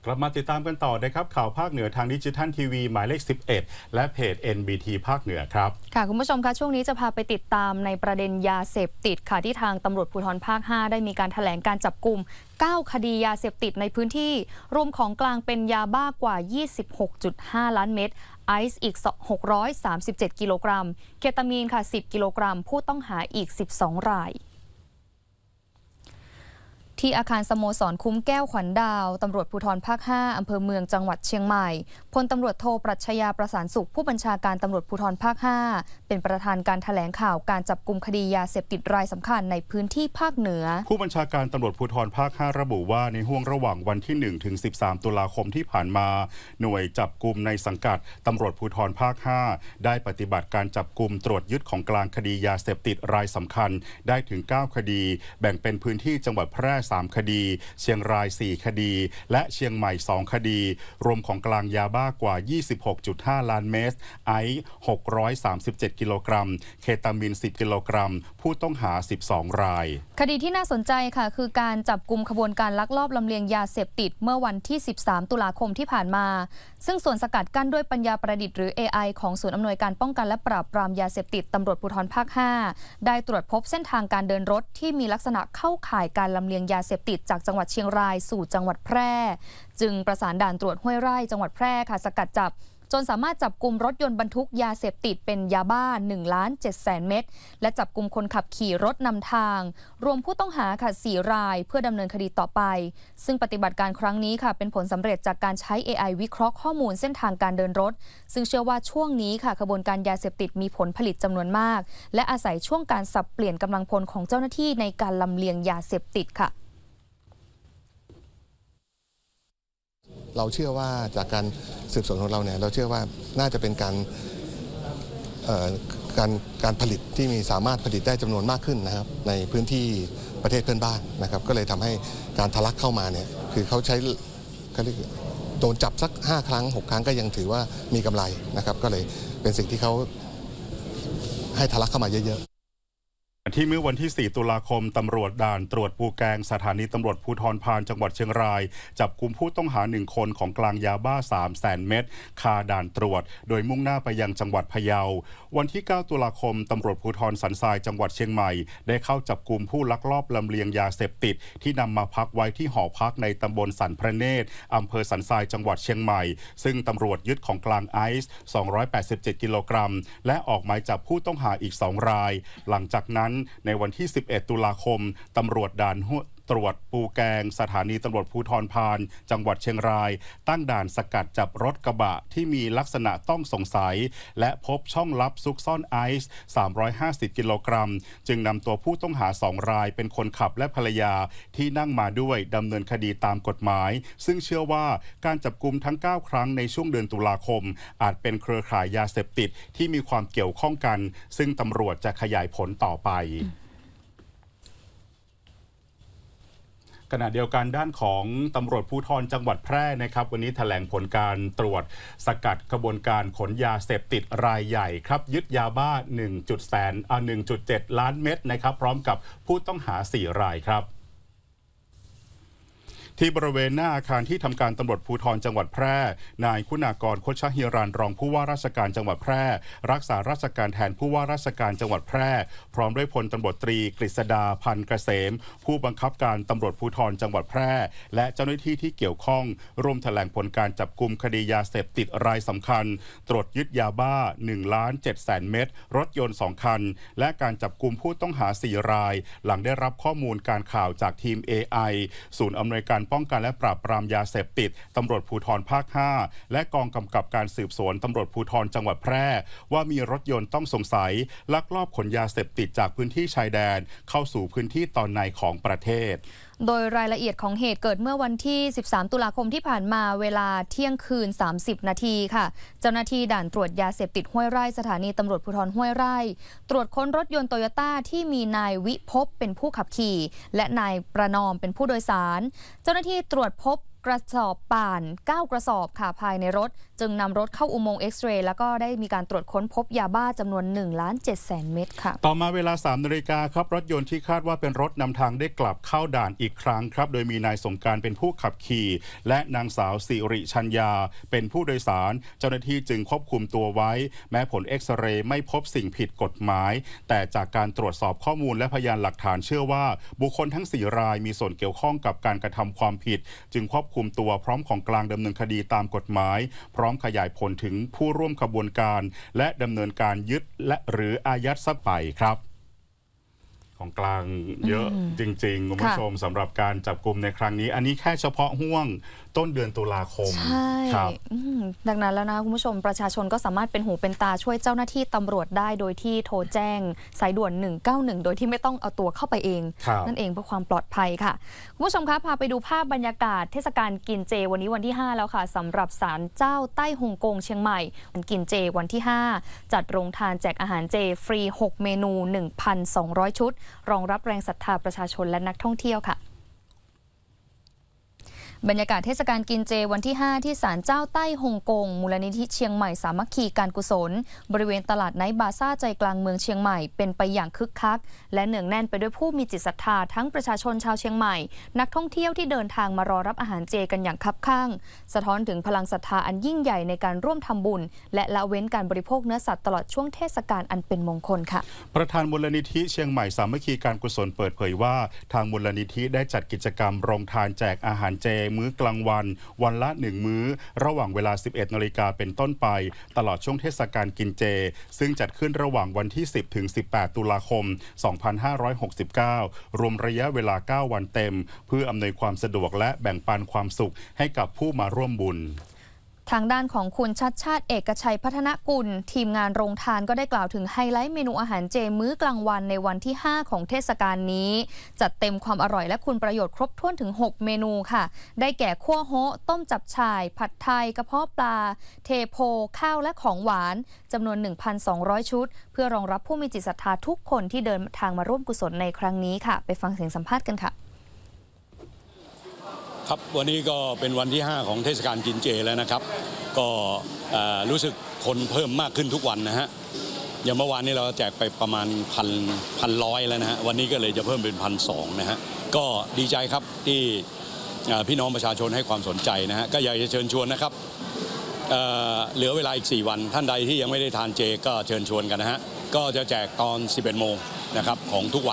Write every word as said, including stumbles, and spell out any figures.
กลับมาติดตามกันต่อนะครับข่าวภาคเหนือทางดิจิทัลทีวีหมายเลขสิบเอ็ดและเพจ เอ็น บี ที ภาคเหนือครับค่ะคุณผู้ชมคะช่วงนี้จะพาไปติดตามในประเด็นยาเสพติดค่ะที่ทางตำรวจภูธรภาคห้าได้มีการแถลงการจับกุมเก้าคดียาเสพติดในพื้นที่รวมของกลางเป็นยาบ้ากว่า ยี่สิบหกจุดห้า ล้านเม็ดไอซ์อีกหกร้อยสามสิบเจ็ดกิโลกรัมเคตามีนค่ะสิบกิโลกรัมผู้ต้องหาอีกสิบสองรายที่อาคารสโมสรคุ้มแก้วขวัญดาวตำรวจภูธรภาคห้าอำเภอเมืองจังหวัดเชียงใหม่พลตำรวจโทปรัชญาประสานสุขผู้บัญชาการตำรวจภูธรภาคห้าเป็นประธานการแถลงข่าวการจับกุมคดียาเสพติดรายสำคัญในพื้นที่ภาคเหนือผู้บัญชาการตำรวจภูธรภาคห้าระบุว่าในห่วงระหว่างวันที่หนึ่งถึงสิบสามตุลาคมที่ผ่านมาหน่วยจับกุมในสังกัดตำรวจภูธรภาคห้าได้ปฏิบัติการจับกุมตรวจยึดของกลางคดียาเสพติดรายสำคัญได้ถึงเก้าคดีแบ่งเป็นพื้นที่จังหวัดแพร่สามคดีเชียงรายสี่คดีและเชียงใหม่สองคดีรวมของกลางยาบ้ากว่า ยี่สิบหกจุดห้า ล้านเม็ดไอซ์หกร้อยสามสิบเจ็ดกิโลกรัมเคตามีนสิบกิโลกรัมผู้ต้องหาสิบสองรายคดีที่น่าสนใจค่ะคือการจับกุมขบวนการลักลอบลำเลียงยาเสพติดเมื่อวันที่สิบสามตุลาคมที่ผ่านมาซึ่งส่วนสกัดกั้นด้วยปัญญาประดิษฐ์หรือ เอ ไอ ของศูนย์อำนวยการป้องกันและปราบปรามยาเสพติดตำรวจภูธรภาคห้าได้ตรวจพบเส้นทางการเดินรถที่มีลักษณะเข้าข่ายการลำเลียงยาเสพติดจากจังหวัดเชียงรายสู่จังหวัดแพร่จึงประสานด่านตรวจห้วยไร่จังหวัดแพร่ค่ะสกัดจับจนสามารถจับกุมรถยนต์บรรทุกยาเสพติดเป็นยาบ้า หนึ่งล้านเจ็ดแสน เม็ดและจับกุมคนขับขี่รถนำทางรวมผู้ต้องหาค่ะสี่รายเพื่อดำเนินคดีต่อไปซึ่งปฏิบัติการครั้งนี้ค่ะเป็นผลสำเร็จจากการใช้ เอ ไอ วิเคราะห์ข้อมูลเส้นทางการเดินรถซึ่งเชื่อว่าช่วงนี้ค่ะขบวนการยาเสพติดมีผลผลิตจำนวนมากและอาศัยช่วงการสับเปลี่ยนกำลังพลของเจ้าหน้าที่ในการลำเลียงยาเสพติดค่ะเราเชื่อว่าจากการสืบสวนของเราเนี่ยเราเชื่อว่าน่าจะเป็นการการการผลิตที่มีสามารถผลิตได้จำนวนมากขึ้นนะครับในพื้นที่ประเทศเพื่อนบ้านนะครับก็เลยทำให้การทะลักเข้ามาเนี่ยคือเขาใช้เขาเรียกโดนจับสักห้าครั้งหกครั้งก็ยังถือว่ามีกำไรนะครับก็เลยเป็นสิ่งที่เขาให้ทะลักเข้ามาเยอะๆที่เมื่อวันที่สี่ตุลาคมตำรวจด่านตรวจปูแกงสถานีตำรวจภูธรพานจังหวัดเชียงรายจับกุมผู้ต้องหาหนึ่งคนของกลางยาบ้า สามแสน เม็ดคาด่านตรวจโดยมุ่งหน้าไปยังจังหวัดพะเยาวันที่เก้าตุลาคมตำรวจภูธรสันทรายจังหวัดเชียงใหม่ได้เข้าจับกุมผู้ลักลอบลำเลียงยาเสพติดที่นำมาพักไว้ที่หอพักในตำบลสันพระเนตรอำเภอสันทรายจังหวัดเชียงใหม่ซึ่งตำรวจยึดของกลางไอซ์สองร้อยแปดสิบเจ็ดกิโลกรัมและออกหมายจับผู้ต้องหาอีกสองรายหลังจากนั้นในวันที่สิบเอ็ดตุลาคมตำรวจด่านตรวจปูแกงสถานีตำรวจภูธรพานจังหวัดเชียงรายตั้งด่านสกัดจับรถกระบะที่มีลักษณะต้องสงสัยและพบช่องลับซุกซ่อนไอซ์สามร้อยห้าสิบกิโลกรัมจึงนำตัวผู้ต้องหาสองรายเป็นคนขับและภรรยาที่นั่งมาด้วยดำเนินคดีตามกฎหมายซึ่งเชื่อว่าการจับกุมทั้งเก้าครั้งในช่วงเดือนตุลาคมอาจเป็นเครือข่ายยาเสพติดที่มีความเกี่ยวข้องกันซึ่งตำรวจจะขยายผลต่อไปขณะเดียวกันด้านของตำรวจภูธรจังหวัดแพร่นะครับวันนี้แถลงผลการตรวจสกัดขบวนการขนยาเสพติดรายใหญ่ครับยึดยาบ้า หนึ่งจุดเจ็ด ล้านเม็ดนะครับพร้อมกับผู้ต้องหาสี่รายครับที่บริเวณหน้าอาคารที่ทำการตำรวจภูธรจังหวัดแพร่นายคุณากร คชฮิรันรองผู้ว่าราชการจังหวัดแพร่รักษาราชการแทนผู้ว่าราชการจังหวัดแพร่พร้อมด้วยพลตำรวจตรีกฤษดาพันธ์เกษมผู้บังคับการตำรวจภูธรจังหวัดแพร่และเจ้าหน้าที่ที่เกี่ยวข้องร่วมแถลงผลการจับกุมคดียาเสพติดรายสำคัญตรวจยึดยาบ้า หนึ่งล้านเจ็ดแสน เม็ดรถยนต์สองคันและการจับกุมผู้ต้องหาสี่รายหลังได้รับข้อมูลการข่าวจากทีม เอ ไอ ศูนย์อำนวยการป้องกันและปราบปรามยาเสพติดตำรวจภูธรภาคห้าและกองกำกับการสืบสวนตำรวจภูธรจังหวัดแพร่ว่ามีรถยนต์ต้องสงสัยลักลอบขนยาเสพติดจากพื้นที่ชายแดนเข้าสู่พื้นที่ตอนในของประเทศโดยรายละเอียดของเหตุเกิดเมื่อวันที่สิบสามตุลาคมที่ผ่านมาเวลาเที่ยงคืนสามสิบนาทีค่ะเจ้าหน้าที่ด่านตรวจยาเสพติดห้วยไร่สถานีตำรวจภูธรห้วยไร่ตรวจค้นรถยนต์โตโยต้าที่มีนายวิภพเป็นผู้ขับขี่และนายประนอมเป็นผู้โดยสารเจ้าหน้าที่ตรวจพบกระสอบป่านเก้ากระสอบค่ะภายในรถจึงนำรถเข้าอุโมงค์เอ็กซเรย์แล้วก็ได้มีการตรวจค้นพบยาบ้าจำนวนหนึ่งล้านเจ็ดแสนเม็ดค่ะต่อมาเวลาสามนาฬิกาครับรถยนต์ที่คาดว่าเป็นรถนำทางได้กลับเข้าด่านอีกครั้งครับโดยมีนายสงกรานต์เป็นผู้ขับขี่และนางสาวสิริชัญญาเป็นผู้โดยสารเจ้าหน้าที่จึงควบคุมตัวไว้แม้ผลเอ็กซเรย์ไม่พบสิ่งผิดกฎหมายแต่จากการตรวจสอบข้อมูลและพยานหลักฐานเชื่อว่าบุคคลทั้งสี่รายมีส่วนเกี่ยวข้องกับการกระทำความผิดจึงควบคุมตัวพร้อมของกลางดำเนินคดีตามกฎหมายพร้อมขยายผลถึงผู้ร่วมขบวนการและดำเนินการยึดและหรืออายัดทรัพย์ไปครับของกลางเยอะจริงๆคุณผู้ชมสำหรับการจับกุมในครั้งนี้อันนี้แค่เฉพาะห่วงต้นเดือนตุลาคมใช่ดังนั้นแล้วนะคุณผู้ชมประชาชนก็สามารถเป็นหูเป็นตาช่วยเจ้าหน้าที่ตำรวจได้โดยที่โทรแจ้งสายด่วนหนึ่งเก้าหนึ่งโดยที่ไม่ต้องเอาตัวเข้าไปเองนั่นเองเพื่อความปลอดภัยค่ะคุณผู้ชมคะพาไปดูภาพบรรยากาศเทศกาลกินเจวันนี้วันที่ห้าแล้วค่ะสำหรับศาลเจ้าใต้ฮ่องกงเชียงใหม่วันกินเจวันที่ห้าจัดโรงทานแจกอาหารเจฟรีหกเมนู หนึ่งพันสองร้อย ชุดรองรับแรงศรัทธาประชาชนและนักท่องเที่ยวค่ะบรรยากาศเทศกาลกินเจวันที่ห้าที่ศาลเจ้าใต้ฮ่องกงมูลนิธิเชียงใหม่สามัคคีการกุศลบริเวณตลาดไนท์บาซ่าใจกลางเมืองเชียงใหม่เป็นไปอย่างคึกคักและเนืองแน่นไปด้วยผู้มีจิตศรัทธาทั้งประชาชนชาวเชียงใหม่นักท่องเที่ยวที่เดินทางมารอรับอาหารเจกันอย่างคับคั่งสะท้อนถึงพลังศรัทธาอันยิ่งใหญ่ในการร่วมทำบุญและละเว้นการบริโภคเนื้อสัตว์ตลอดช่วงเทศกาลอันเป็นมงคลค่ะประธานมูลนิธิเชียงใหม่สามัคคีการกุศลเปิดเผยว่าทางมูลนิธิได้จัดกิจกรรมโรงทานแจกอาหารเจมื้อกลางวันวันละหนึ่งมื้อระหว่างเวลา สิบเอ็ดนาฬิกาเป็นต้นไปตลอดช่วงเทศกาลกินเจซึ่งจัดขึ้นระหว่างวันที่สิบถึงสิบแปดตุลาคมสองพันห้าร้อยหกสิบเก้ารวมระยะเวลาเก้าวันเต็มเพื่ออำนวยความสะดวกและแบ่งปันความสุขให้กับผู้มาร่วมบุญทางด้านของคุณชัดชาติเอกชัยพัฒนกุลทีมงานโรงทานก็ได้กล่าวถึงไฮไลท์เมนูอาหารเจมื้อกลางวันในวันที่ห้าของเทศกาลนี้จัดเต็มความอร่อยและคุณประโยชน์ครบถ้วนถึงหกเมนูค่ะได้แก่คั่วโฮะต้มจับฉ่ายผัดไทยกระเพาะปลาเทโพข้าวและของหวานจำนวน หนึ่งพันสองร้อย ชุดเพื่อรองรับผู้มีจิตศรัทธาทุกคนที่เดินทางมาร่วมกุศลในครั้งนี้ค่ะไปฟังเสียงสัมภาษณ์กันค่ะครับวันนี้ก็เป็นวันที่ห้าของเทศกาลกินเจแล้วนะครับก็รู้สึกคนเพิ่มมากขึ้นทุกวันนะฮะอย่างเมื่อวานนี้เราแจกไปประมาณพันพันร้อยแล้วนะฮะวันนี้ก็เลยจะเพิ่มเป็นพันสองนะฮะก็ดีใจครับที่พี่น้องประชาชนให้ความสนใจนะฮะก็อยากจะเชิญชวนนะครับ เ, เหลือเวลาอีกสี่วันท่านใดที่ยังไม่ได้ทานเจก็เชิญชวนกันนะฮะก็จะแจกตอนสิบเอ็ดโมงนะครับของทุกวัน